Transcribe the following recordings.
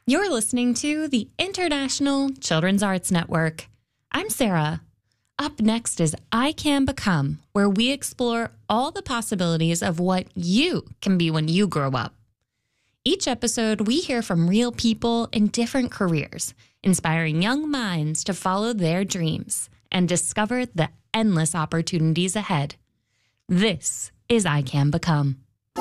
You're listening to the International Children's Arts Network. I'm Sarah. Up next is I Can Become, where we explore all the possibilities of what you can be when you grow up. Each episode, we hear from real people in different careers, inspiring young minds to follow their dreams and discover the endless opportunities ahead. This is I Can Become.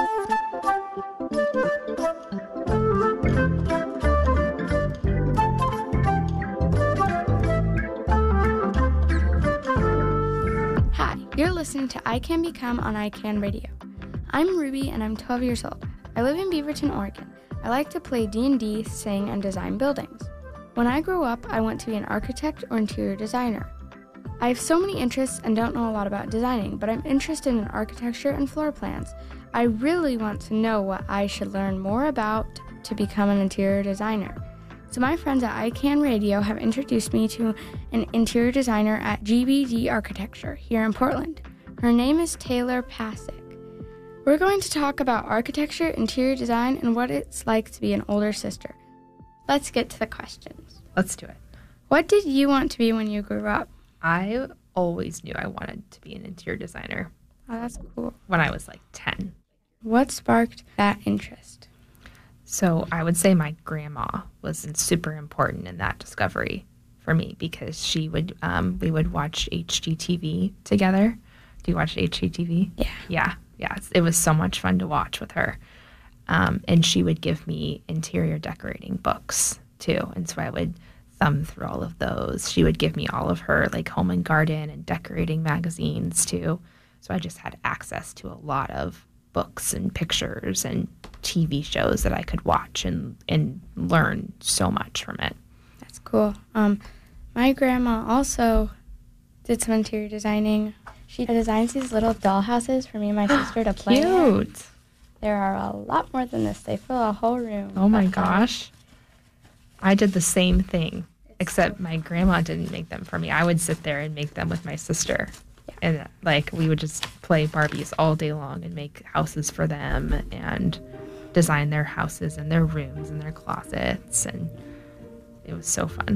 You're listening to I Can Become on I Can Radio. I'm Ruby and I'm 12 years old. I live in Beaverton, Oregon. I like to play D&D, sing, and design buildings. When I grow up, I want to be an architect or interior designer. I have so many interests and don't know a lot about designing, but I'm interested in architecture and floor plans. I really want to know what I should learn more about to become an interior designer. So my friends at I Can Radio have introduced me to an interior designer at GBD Architecture here in Portland. Her name is Taylor Pasick. We're going to talk about architecture, interior design, and what it's like to be an older sister. Let's get to the questions. Let's do it. What did you want to be when you grew up? I always knew I wanted to be an interior designer. Oh, that's cool. When I was like 10. What sparked that interest? So I would say my grandma was super important in that discovery for me because she would, we would watch HGTV together. Do you watch HGTV? Yeah. Yeah. It was so much fun to watch with her. And she would give me interior decorating books too. And so I would thumb through all of those. She would give me all of her like home and garden and decorating magazines too. So I just had access to a lot of books and pictures and TV shows that I could watch and learn so much from it. That's cool. My grandma also did some interior designing. She designs these little doll houses for me and my sister to play in. Cute. There are a lot more than this. They fill a whole room. Oh my gosh. I did the same thing, except my grandma didn't make them for me. I would sit there and make them with my sister. And like we would just play Barbies all day long and make houses for them and design their houses and their rooms and their closets, and it was so fun.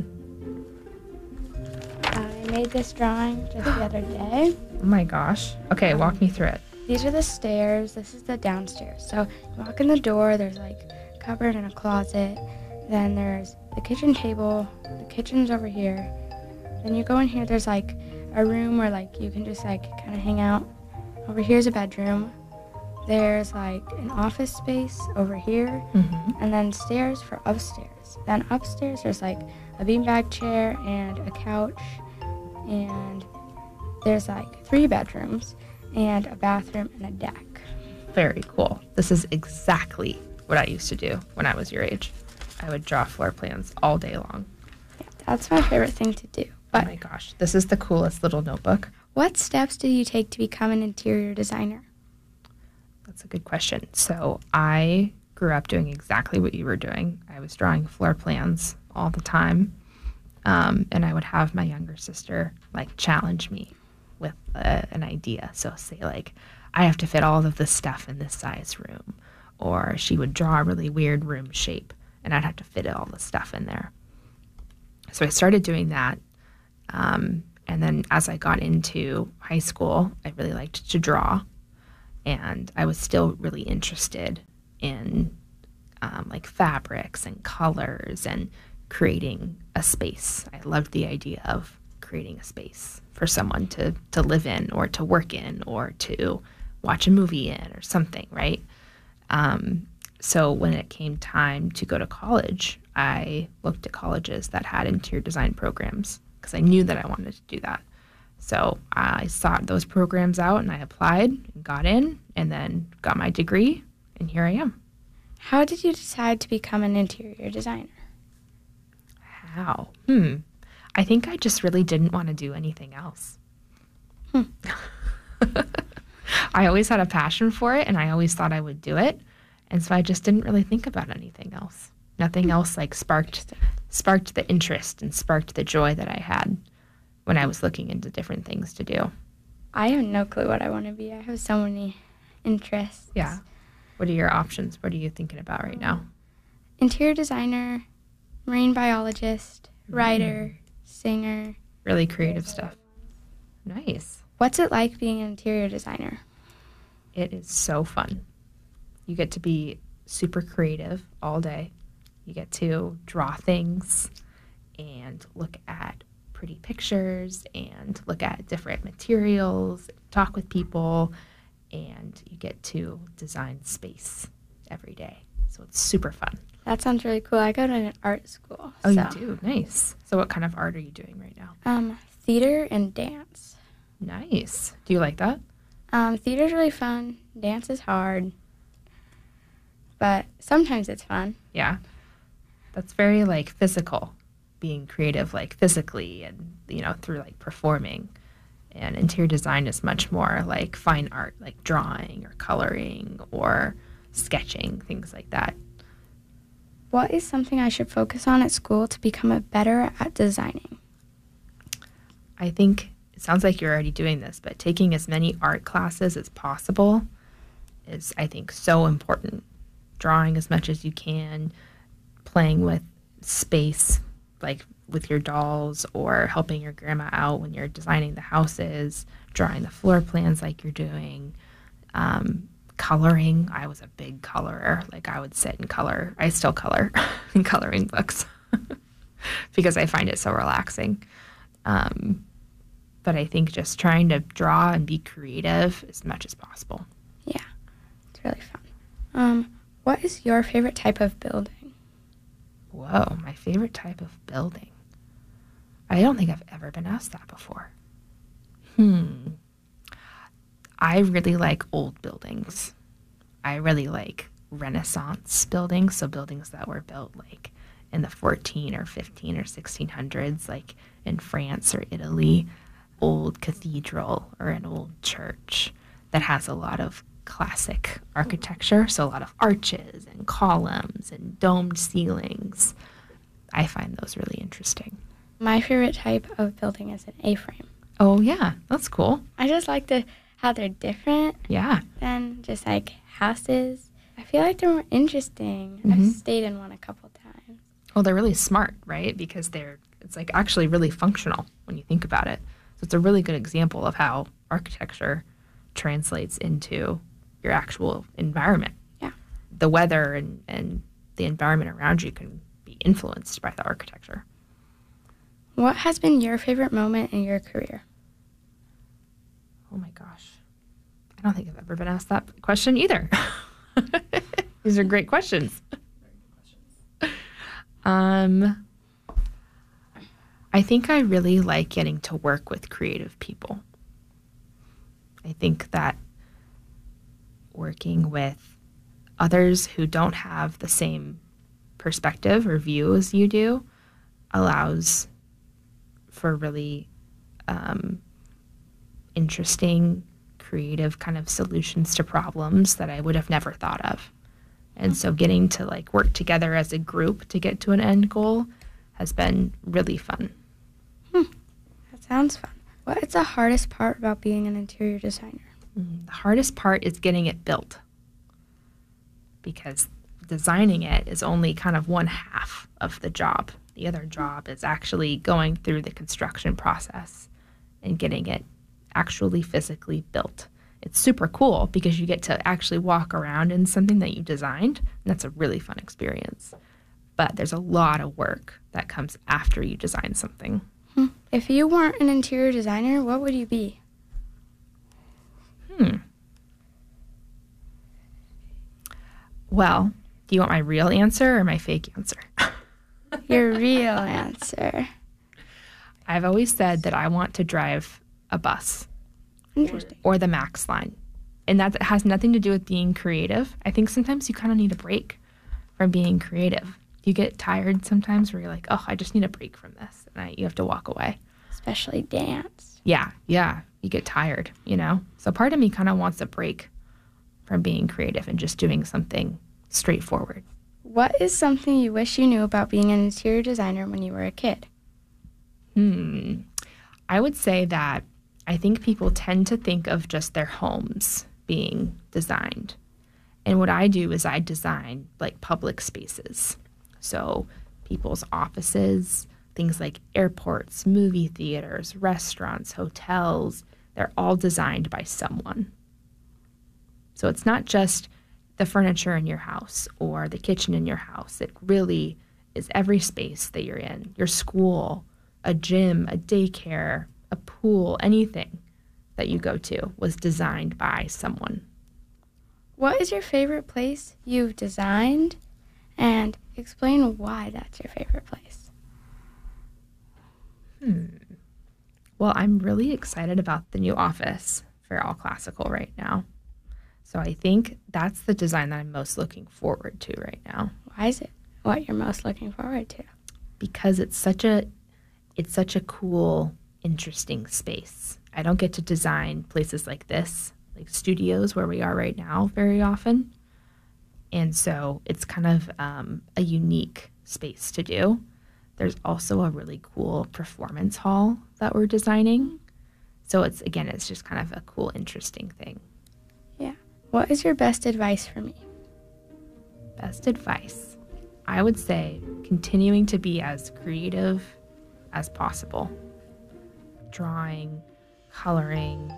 I made this drawing just the other day. Oh my gosh. Okay, walk me through it. These are the stairs. This is the downstairs. So you walk in the door, there's like a cupboard and a closet. Then there's the kitchen table. The kitchen's over here. Then you go in here, there's like a room where like you can just like kind of hang out. Over here's a bedroom. There's like an office space over here, and then stairs for upstairs. Then upstairs there's like a beanbag chair and a couch, and there's like 3 bedrooms and a bathroom and a deck. Very cool. This is exactly what I used to do when I was your age. I would draw floor plans all day long. Yeah, that's my favorite thing to do. But oh my gosh, this is the coolest little notebook. What steps did you take to become an interior designer? That's a good question. So I grew up doing exactly what you were doing. I was drawing floor plans all the time. And I would have my younger sister like challenge me with an idea. So say like, I have to fit all of this stuff in this size room. Or she would draw a really weird room shape and I'd have to fit all the stuff in there. So I started doing that. And then as I got into high school, I really liked to draw. And I was still really interested in like fabrics and colors and creating a space. I loved the idea of creating a space for someone to live in or to work in or to watch a movie in or something, right? So when it came time to go to college, I looked at colleges that had interior design programs because I knew that I wanted to do that. So I sought those programs out and I applied and got in and then got my degree, and here I am. How did you decide to become an interior designer? How? I think I just really didn't want to do anything else. I always had a passion for it and I always thought I would do it. And so I just didn't really think about anything else. Nothing else like sparked the interest and sparked the joy that I had when I was looking into different things to do. I have no clue what I want to be. I have so many interests. Yeah. What are your options? What are you thinking about right now? Interior designer, Marine biologist, writer, singer. Really creative stuff. Nice. What's it like being an interior designer? It is so fun. You get to be super creative all day. You get to draw things and look at pretty pictures and look at different materials, talk with people, and you get to design space every day. So it's super fun. That sounds really cool. I go to an art school. Oh, you do? Nice. So what kind of art are you doing right now? Theater and dance. Nice. Do you like that? Theater's really fun. Dance is hard. But sometimes it's fun. Yeah. That's very like physical, being creative like physically and, through like performing. And interior design is much more like fine art, like drawing or coloring or sketching, things like that. What is something I should focus on at school to become better at designing? I think it sounds like you're already doing this, but taking as many art classes as possible is, I think, so important. Drawing as much as you can, playing with space, like with your dolls, or helping your grandma out when you're designing the houses, drawing the floor plans like you're doing, coloring. I was a big colorer. Like I would sit and color. I still color in coloring books because I find it so relaxing. But I think just trying to draw and be creative as much as possible. Yeah, it's really fun. What is your favorite type of building? Whoa, my favorite type of building. I don't think I've ever been asked that before. I really like old buildings. I really like Renaissance buildings, so buildings that were built like in the 14 or 15 or 1600s, like in France or Italy, old cathedral or an old church that has a lot of classic architecture, so a lot of arches and columns and domed ceilings. I find those really interesting. My favorite type of building is an A-frame. Oh, yeah, that's cool. I just like how they're different than just like houses. I feel like they're more interesting. I've stayed in one a couple times. Well, they're really smart, right? Because it's like actually really functional when you think about it. So it's a really good example of how architecture translates into your actual environment. Yeah. The weather and the environment around you can be influenced by the architecture. What has been your favorite moment in your career? Oh my gosh. I don't think I've ever been asked that question either. These are great questions. I think I really like getting to work with creative people. I think that working with others who don't have the same perspective or view as you do allows for really interesting, creative kind of solutions to problems that I would have never thought of. And so getting to like work together as a group to get to an end goal has been really fun. That sounds fun. What is the hardest part about being an interior designer? The hardest part is getting it built, because designing it is only kind of one half of the job. The other job is actually going through the construction process and getting it actually physically built. It's super cool because you get to actually walk around in something that you designed, and that's a really fun experience. But there's a lot of work that comes after you design something. If you weren't an interior designer, what would you be? Well, do you want my real answer or my fake answer? Your real answer. I've always said that I want to drive a bus. Interesting. Or the Max line. And that has nothing to do with being creative. I think sometimes you kind of need a break from being creative. You get tired sometimes where you're like, oh, I just need a break from this. And you have to walk away. Especially dance. Yeah. You get tired, So part of me kind of wants a break from being creative and just doing something straightforward. What is something you wish you knew about being an interior designer when you were a kid? I would say that I think people tend to think of just their homes being designed. And what I do is I design like public spaces. So people's offices, things like airports, movie theaters, restaurants, hotels. They're all designed by someone. So it's not just the furniture in your house or the kitchen in your house. It really is every space that you're in, your school, a gym, a daycare, a pool, anything that you go to was designed by someone. What is your favorite place you've designed? And explain why that's your favorite place. Well, I'm really excited about the new office for All Classical right now. So I think that's the design that I'm most looking forward to right now. Why is it what you're most looking forward to? Because it's such a cool, interesting space. I don't get to design places like this, like studios where we are right now, very often. And so it's kind of a unique space to do. There's also a really cool performance hall that we're designing. So it's just kind of a cool, interesting thing. Yeah. What is your best advice for me? Best advice? I would say continuing to be as creative as possible. Drawing, coloring,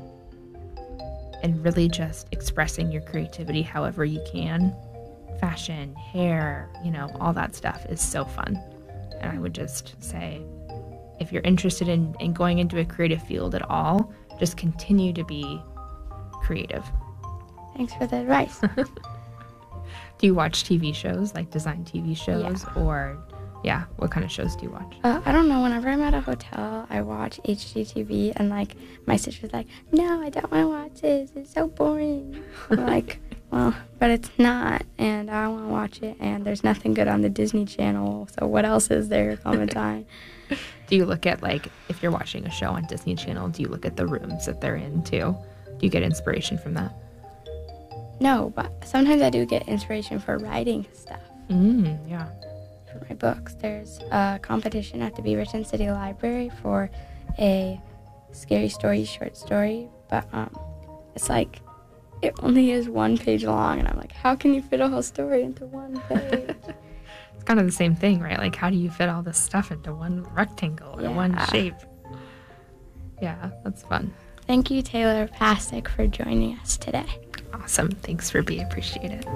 and really just expressing your creativity however you can. Fashion, hair, all that stuff is so fun. And I would just say, if you're interested in going into a creative field at all, just continue to be creative. Thanks for the advice. Do you watch TV shows, like design TV shows? Yeah. Or, what kind of shows do you watch? I don't know. Whenever I'm at a hotel, I watch HGTV, and my sister's like, "No, I don't want to watch this. It's so boring." I'm like, "Well, but it's not, and I want to watch it, and there's nothing good on the Disney Channel, so what else is there all the time?" Do you look at, if you're watching a show on Disney Channel, do you look at the rooms that they're in too? Do you get inspiration from that? No, but sometimes I do get inspiration for writing stuff. Yeah. For my books. There's a competition at the Beaverton City Library for a scary story short story, but it's it only is 1 page long, and I'm like, how can you fit a whole story into 1 page? It's kind of the same thing, right? How do you fit all this stuff into one rectangle or one shape? Yeah, that's fun. Thank you, Taylor Pasick, for joining us today. Awesome. Thanks, Ruby. Appreciate it.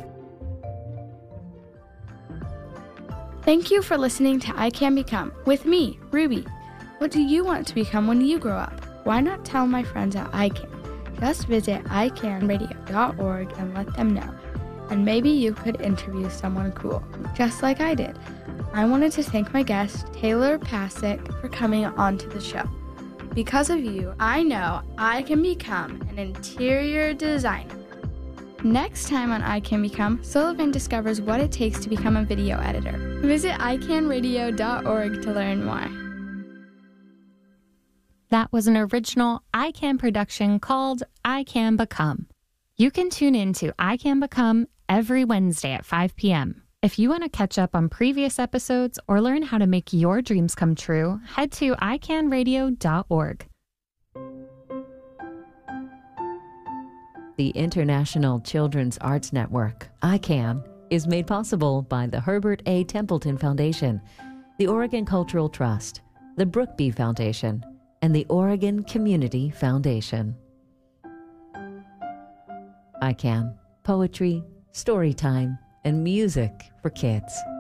Thank you for listening to I Can Become with me, Ruby. What do you want to become when you grow up? Why not tell my friends at iCan? Just visit icanradio.org and let them know. And maybe you could interview someone cool, just like I did. I wanted to thank my guest, Taylor Pasick, for coming onto the show. Because of you, I know I can become an interior designer. Next time on I Can Become, Sullivan discovers what it takes to become a video editor. Visit icanradio.org to learn more. That was an original iCan production called I Can Become. You can tune in to I Can Become every Wednesday at 5 p.m. If you want to catch up on previous episodes or learn how to make your dreams come true, head to icanradio.org. The International Children's Arts Network, ICAN, is made possible by the Herbert A. Templeton Foundation, the Oregon Cultural Trust, the Brookby Foundation, and the Oregon Community Foundation. ICAN, poetry, story time, and music for kids.